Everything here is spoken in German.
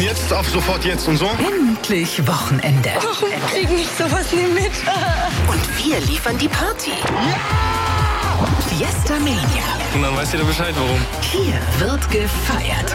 jetzt auf sofort jetzt und so? Endlich Wochenende. Warum kriegen ich sowas nie mit? Und wir liefern die Party. Ja! Fiesta Mania. Und dann weißt du Bescheid, warum. Hier wird gefeiert.